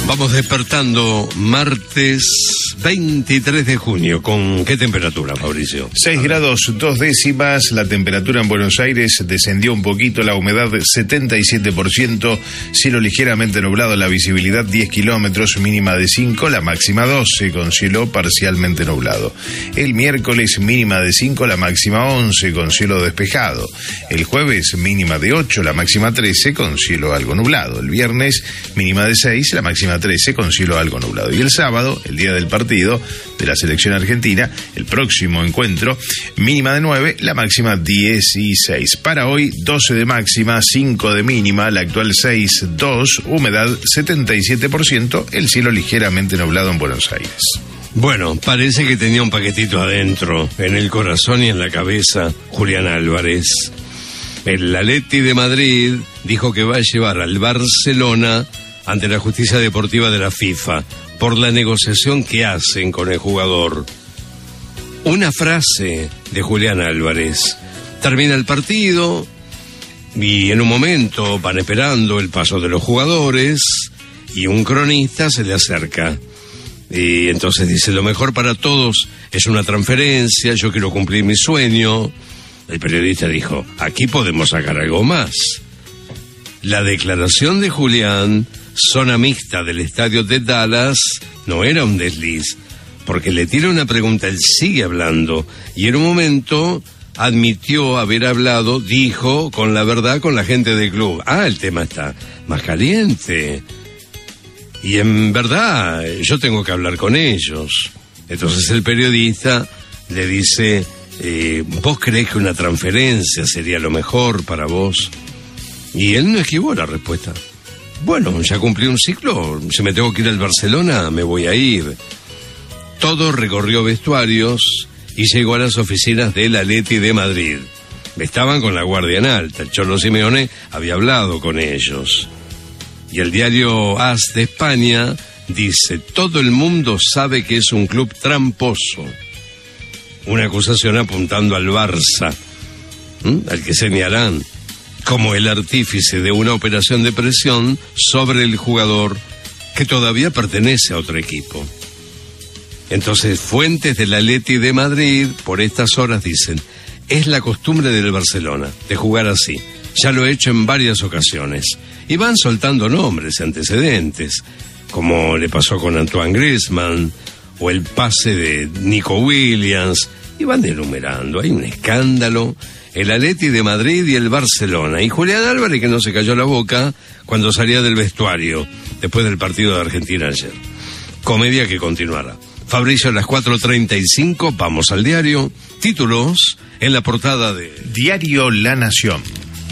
Vamos despertando martes 23 de junio. ¿Con qué temperatura, Fabricio? 6 grados 2 décimas, la temperatura en Buenos Aires descendió un poquito, la humedad 77%, cielo ligeramente nublado, la visibilidad 10 kilómetros, mínima de 5, la máxima 12, con cielo parcialmente nublado. El miércoles mínima de 5, la máxima 11, con cielo despejado. El jueves mínima de 8, la máxima 13, con cielo algo nublado. El viernes mínima de 6, la máxima 13, con cielo algo nublado. Y el sábado, el día del partido de la selección argentina, el próximo encuentro, mínima de 9, la máxima 16. Para hoy, 12 de máxima, 5 de mínima, la actual 6,2, humedad 77%, el cielo ligeramente nublado en Buenos Aires. Bueno, parece que tenía un paquetito adentro, en el corazón y en la cabeza, Julián Álvarez. El Atleti de Madrid dijo que va a llevar al Barcelona ante la justicia deportiva de la FIFA por la negociación que hacen con el jugador. Una frase de Julián Álvarez. Termina el partido y en un momento van esperando el paso de los jugadores y un cronista se le acerca. Y entonces dice, lo mejor para todos es una transferencia, yo quiero cumplir mi sueño. El periodista dijo, aquí podemos sacar algo más. La declaración de Julián, zona mixta del estadio de Dallas, no era un desliz, porque le tira una pregunta, él sigue hablando, y en un momento admitió haber hablado, dijo, con la verdad, con la gente del club. El tema está más caliente. Y en verdad, yo tengo que hablar con ellos. Entonces el periodista le dice, ¿vos creés que una transferencia sería lo mejor para vos? Y él no esquivó la respuesta. Bueno, ya cumplí un ciclo, si me tengo que ir al Barcelona, me voy a ir. Todo recorrió vestuarios y llegó a las oficinas del Atleti de Madrid. Estaban con la guardia en alta, el Cholo Simeone había hablado con ellos. Y el diario AS de España dice, todo el mundo sabe que es un club tramposo. Una acusación apuntando al Barça, al que señalan como el artífice de una operación de presión sobre el jugador que todavía pertenece a otro equipo. Entonces, fuentes del Atleti de Madrid por estas horas dicen, es la costumbre del Barcelona de jugar así. Ya lo he hecho en varias ocasiones. Y van soltando nombres y antecedentes, como le pasó con Antoine Griezmann, o el pase de Nico Williams, y van enumerando. Hay un escándalo. El Atleti de Madrid y el Barcelona. Y Julián Álvarez, que no se cayó la boca cuando salía del vestuario después del partido de Argentina ayer. Comedia que continuará. Fabricio, a las 4:35, vamos al diario. Títulos en la portada de Diario La Nación.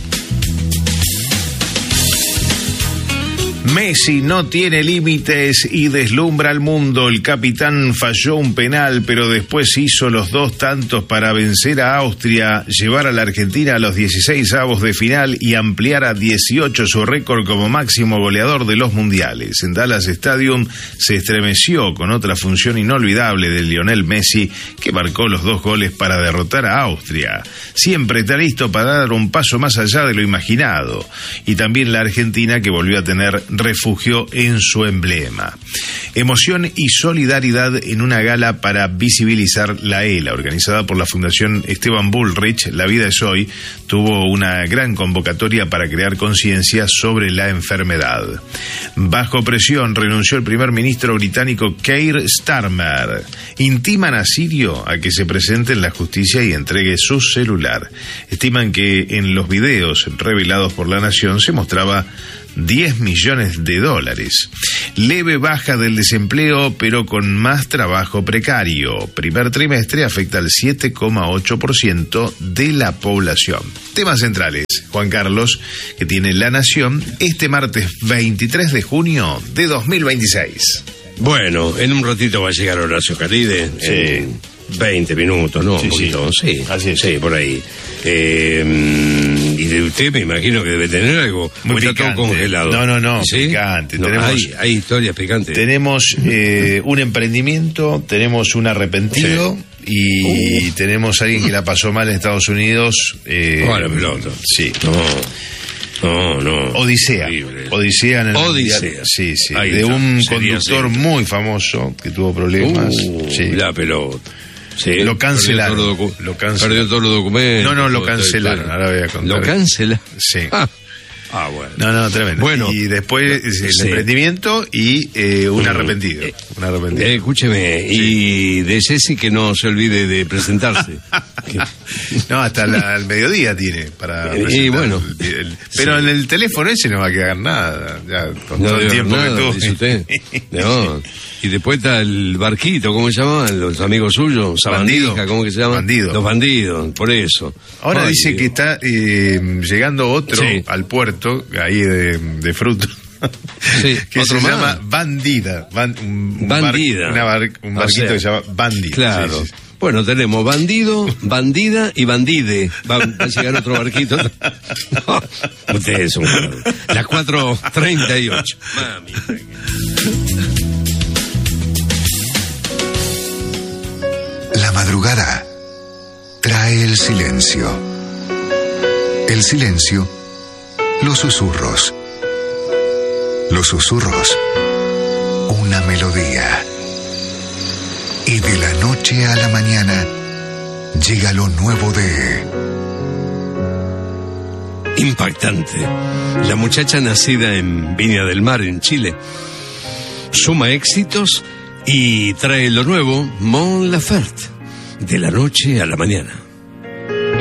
Messi no tiene límites y deslumbra al mundo. El capitán falló un penal, pero después hizo los 2 tantos para vencer a Austria, llevar a la Argentina a los 16avos de final y ampliar a 18 su récord como máximo goleador de los mundiales. En Dallas Stadium se estremeció con otra función inolvidable de Lionel Messi, que marcó los 2 goles para derrotar a Austria. Siempre está listo para dar un paso más allá de lo imaginado. Y también la Argentina, que volvió a tener refugio en su emblema. Emoción y solidaridad en una gala para visibilizar la ELA, organizada por la Fundación Esteban Bullrich. La vida es hoy, tuvo una gran convocatoria para crear conciencia sobre la enfermedad. Bajo presión renunció el primer ministro británico Keir Starmer. Intiman a Sirio a que se presente en la justicia y entregue su celular. Estiman que en los videos revelados por La Nación se mostraba $10 millones. Leve baja del desempleo, pero con más trabajo precario. Primer trimestre afecta al 7,8% de la población. Temas centrales, Juan Carlos, que tiene La Nación este martes 23 de junio de 2026. Bueno, en un ratito va a llegar Horacio Caride. Sí. 20 minutos, ¿no? Sí, un poquito, sí. Así es. Sí, por ahí. Y de usted me imagino que debe tener algo. Muy está picante. Todo congelado. No, ¿Sí? picante. No, hay historias picantes. Tenemos un emprendimiento, tenemos un arrepentido. Sí. Y tenemos a alguien que la pasó mal en Estados Unidos. Bueno, piloto. Sí. No. No. Odisea. Horrible. Odisea en el Odisea. Mundial. Sí. Ahí De está, un sería conductor así. muy famoso que tuvo problemas. Sí. La pelota. Sí, Lo cancelaron. Perdió todos los documentos. No, lo cancelaron. Ahora voy a contar. ¿Lo cancelaron? Sí. Bueno. No, tremendo. Bueno. Y después el emprendimiento y un arrepentido. Un arrepentido. Escúcheme, y de Jessy que no se olvide de presentarse. No, hasta al mediodía tiene para Y presentar bueno. pero en el teléfono ese no va a quedar nada. Ya, con No todo el debe tiempo haber nada, que tuvo. dice usted. No. Y después está el barquito, ¿cómo se llamaban? Los amigos suyos, Bandido. Sabandija, ¿cómo que se llama? Bandido. Los bandidos, por eso. Ahora Ay, dice que está llegando otro Sí. al puerto, ahí de frutos. Sí, que otro se más. llama Bandida. Un Bandida. un barquito que se llama Bandida. Claro. Sí. Bueno, tenemos bandido, bandida y bandide. Va a llegar otro barquito. No, ustedes son las 4:38. Mami. La madrugada trae el silencio. El silencio, los susurros. Los susurros, una melodía. Y de la noche a la mañana llega lo nuevo de... Impactante. La muchacha nacida en Viña del Mar, en Chile, suma éxitos y trae lo nuevo, Mon Laferte, de la noche a la mañana.